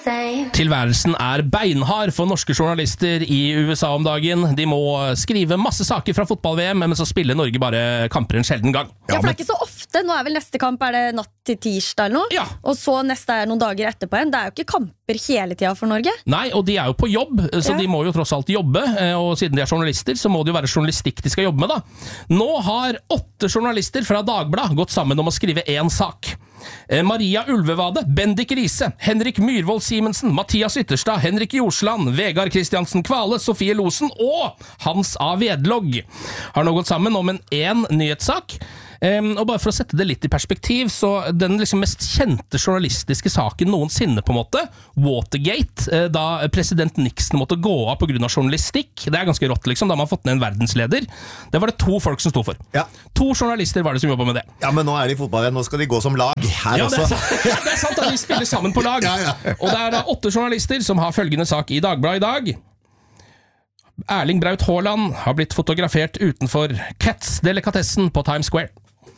Tilværelsen beinhard for norske journalister i USA om dagen. De må skrive masse saker fra fotball-VM, men så spiller Norge bare kamper en sjelden gang. Ja, for det ikke så ofte. Nå vel neste kamp det natt til tirsdag eller noe. Ja. Og så neste noen dager etterpå igjen. Det jo ikke kamper hele tiden for Norge. Nei, og de jo på jobb, så de må jo tross alt jobbe. Og siden de journalister, så må det jo være journalistikk de skal jobbe med da. Nå har 8 journalister fra Dagbladet gått sammen om å skrive en sak. Maria Ulvevade, Bendik Riise, Henrik Myrvold Simensen, Mathias Ytterstad, Henrik Jorsland, Vegard Kristiansen Kvale, Sofie Losen og Hans A. Vedlogg har nå gått sammen om en nyhetssak. Og bare for å sette det litt i perspektiv, så den liksom mest kjente journalistiske saken noensinne på en måte, Watergate, da president Nixon måtte gå av på grunn av journalistikk, det ganske rått liksom, da man fått ned en verdensleder, det var det 2 folk som sto for. Ja. 2 journalister var det som jobbet med det. Ja, men nå de i fotball igjen, nå skal de gå som lag her ja, også. Det sant at de spiller sammen på lag. Ja. Og det da 8 journalister som har følgende sak i Dagbladet i dag. Erling Braut Haaland har blitt fotografert utenfor Cats-delikatessen på Times Square.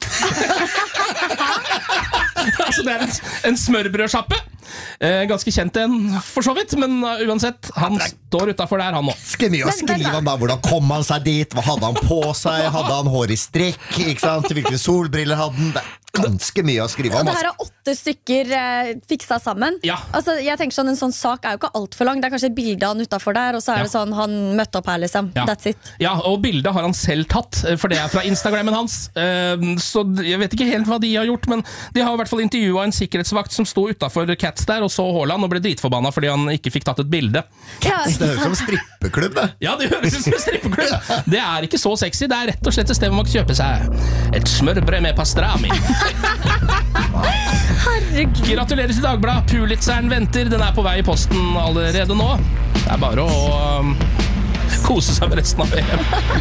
Altså det en smørbrødsjappe. Ganske kjent en for så vidt, men uansett, han står utenfor der han nå. Skal mye å skrive han da, hvordan kom han seg dit, hva hadde han på seg, hadde han hår i strekk, ikke sant, hvilke solbriller hadde han, det ganske mye å skrive om. Og det her 8 stykker fiksa sammen. Ja. Altså, jeg tenker sånn, en sånn sak jo ikke alt for lang, det kanskje et bilde han utenfor der, og så det sånn, han møtte opp her liksom, that's it. Ja, og bildet har han selv tatt, for det fra Instagrammen hans, så jeg vet ikke helt hva de har gjort, men de har i hvert fall intervjuet en sikkerhetsvakt som sto utenfor Cats der, og så Haaland, og ble dritforbanna fordi han ikke fikk tatt et bilde. Cats, det høres som strippeklubb, det. Ja, det høres som en strippeklubb. Det ikke så sexy, det rett og slett et sted hvor man kan kjøpe seg et smørbrød med pastrami. Herregud. Gratulerer til Dagbladet, Pulitzeren venter, den på vei i posten allerede nå. Det bare å kose seg med resten av VM.